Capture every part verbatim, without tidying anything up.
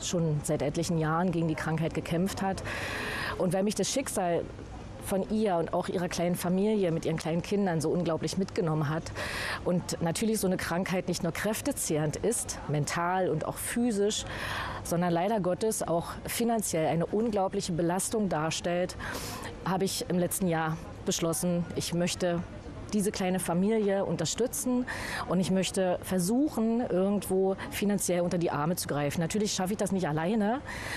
schon seit etlichen Jahren gegen die Krankheit gekämpft hat. Und weil mich das Schicksal von ihr und auch ihrer kleinen Familie mit ihren kleinen Kindern so unglaublich mitgenommen hat und natürlich so eine Krankheit nicht nur kräftezehrend ist, mental und auch physisch, sondern leider Gottes auch finanziell eine unglaubliche Belastung darstellt, habe ich im letzten Jahr beschlossen, ich möchte diese kleine Familie unterstützen und ich möchte versuchen, irgendwo finanziell unter die Arme zu greifen. Natürlich schaffe ich das nicht alleine.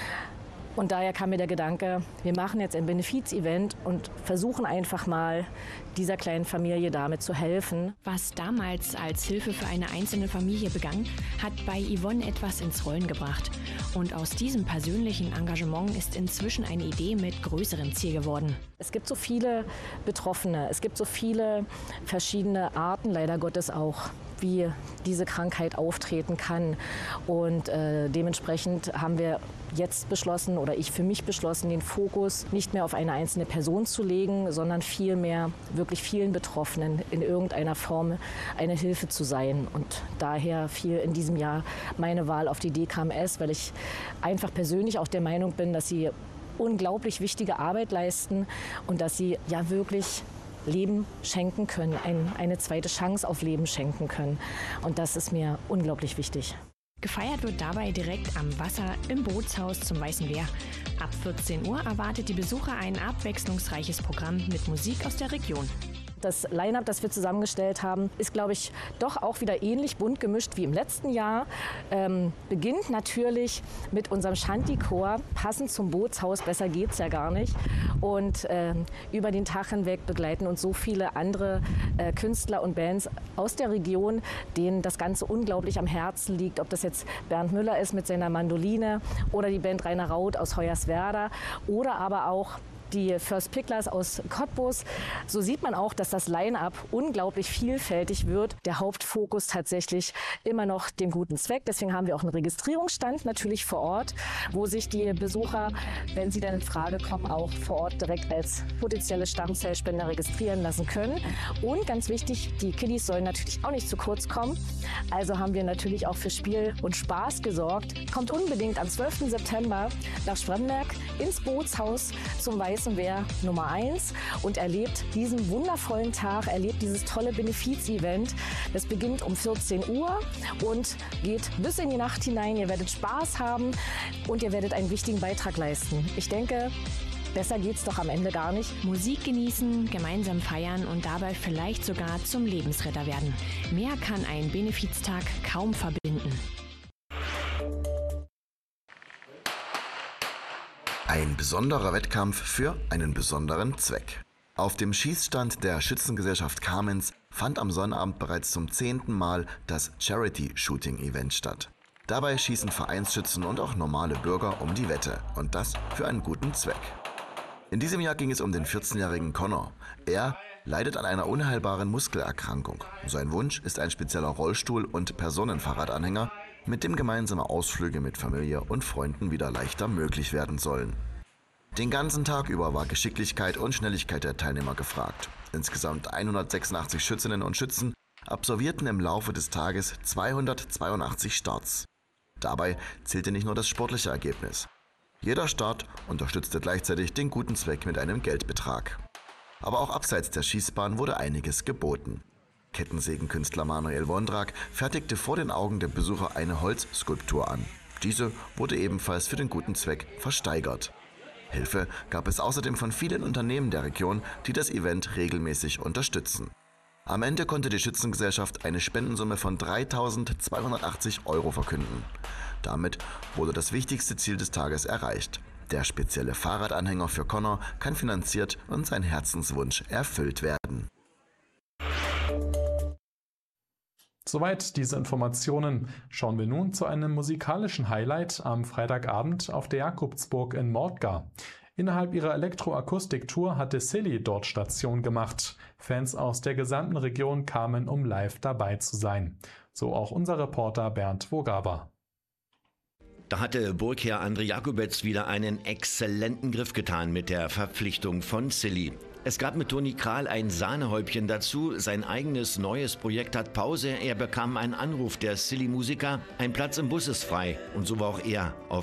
Und daher kam mir der Gedanke, wir machen jetzt ein Benefiz-Event und versuchen einfach mal, dieser kleinen Familie damit zu helfen. Was damals als Hilfe für eine einzelne Familie begann, hat bei Yvonne etwas ins Rollen gebracht. Und aus diesem persönlichen Engagement ist inzwischen eine Idee mit größerem Ziel geworden. Es gibt so viele Betroffene, es gibt so viele verschiedene Arten, leider Gottes auch, wie diese Krankheit auftreten kann. Und äh, dementsprechend haben wir jetzt beschlossen, oder ich für mich beschlossen, den Fokus nicht mehr auf eine einzelne Person zu legen, sondern vielmehr wirklich vielen Betroffenen in irgendeiner Form eine Hilfe zu sein. Und daher fiel in diesem Jahr meine Wahl auf die D K M S, weil ich einfach persönlich auch der Meinung bin, dass sie unglaublich wichtige Arbeit leisten und dass sie ja wirklich Leben schenken können, ein, eine zweite Chance auf Leben schenken können. Und das ist mir unglaublich wichtig. Gefeiert wird dabei direkt am Wasser im Bootshaus zum Weißen Wehr. Ab vierzehn Uhr erwartet die Besucher ein abwechslungsreiches Programm mit Musik aus der Region. Das Line-up, das wir zusammengestellt haben, ist, glaube ich, doch auch wieder ähnlich bunt gemischt wie im letzten Jahr. Ähm, beginnt natürlich mit unserem Shanty-Chor, passend zum Bootshaus, besser geht's ja gar nicht. Und ähm, über den Tag hinweg begleiten uns so viele andere äh, Künstler und Bands aus der Region, denen das Ganze unglaublich am Herzen liegt. Ob das jetzt Bernd Müller ist mit seiner Mandoline oder die Band Rainer Rauth aus Hoyerswerda oder aber auch die First Picklers aus Cottbus. So sieht man auch, dass das Line-up unglaublich vielfältig wird. Der Hauptfokus tatsächlich immer noch dem guten Zweck. Deswegen haben wir auch einen Registrierungsstand natürlich vor Ort, wo sich die Besucher, wenn sie dann in Frage kommen, auch vor Ort direkt als potenzielle Stammzellspender registrieren lassen können. Und ganz wichtig, die Kiddies sollen natürlich auch nicht zu kurz kommen. Also haben wir natürlich auch für Spiel und Spaß gesorgt. Kommt unbedingt am zwölften September nach Spremberg ins Bootshaus zum Weißen Wehr Nummer eins und erlebt diesen wundervollen Tag, erlebt dieses tolle Benefiz-Event. Das beginnt um vierzehn Uhr und geht bis in die Nacht hinein. Ihr werdet Spaß haben und ihr werdet einen wichtigen Beitrag leisten. Ich denke, besser geht's doch am Ende gar nicht. Musik genießen, gemeinsam feiern und dabei vielleicht sogar zum Lebensretter werden. Mehr kann ein Benefiztag kaum verbinden. Ein besonderer Wettkampf für einen besonderen Zweck. Auf dem Schießstand der Schützengesellschaft Kamenz fand am Sonnabend bereits zum zehnten Mal das Charity-Shooting-Event statt. Dabei schießen Vereinsschützen und auch normale Bürger um die Wette und das für einen guten Zweck. In diesem Jahr ging es um den vierzehnjährigen Connor. Er leidet an einer unheilbaren Muskelerkrankung. Sein Wunsch ist ein spezieller Rollstuhl und Personenfahrradanhänger, mit dem gemeinsame Ausflüge mit Familie und Freunden wieder leichter möglich werden sollen. Den ganzen Tag über war Geschicklichkeit und Schnelligkeit der Teilnehmer gefragt. Insgesamt hundertsechsundachtzig Schützinnen und Schützen absolvierten im Laufe des Tages zweihundertzweiundachtzig Starts. Dabei zählte nicht nur das sportliche Ergebnis. Jeder Start unterstützte gleichzeitig den guten Zweck mit einem Geldbetrag. Aber auch abseits der Schießbahn wurde einiges geboten. Kettensägenkünstler Manuel Wondrak fertigte vor den Augen der Besucher eine Holzskulptur an. Diese wurde ebenfalls für den guten Zweck versteigert. Hilfe gab es außerdem von vielen Unternehmen der Region, die das Event regelmäßig unterstützen. Am Ende konnte die Schützengesellschaft eine Spendensumme von dreitausendzweihundertachtzig Euro verkünden. Damit wurde das wichtigste Ziel des Tages erreicht. Der spezielle Fahrradanhänger für Connor kann finanziert und sein Herzenswunsch erfüllt werden. Soweit diese Informationen. Schauen wir nun zu einem musikalischen Highlight am Freitagabend auf der Jakobsburg in Mordgar. Innerhalb ihrer Elektroakustik-Tour hatte Silly dort Station gemacht. Fans aus der gesamten Region kamen, um live dabei zu sein. So auch unser Reporter Bernd Wogaba. Da hatte Burgherr André Jakobetz wieder einen exzellenten Griff getan mit der Verpflichtung von Silly. Es gab mit Toni Kral ein Sahnehäubchen dazu, sein eigenes neues Projekt hat Pause, er bekam einen Anruf der Silly-Musiker, ein Platz im Bus ist frei und so war auch er auf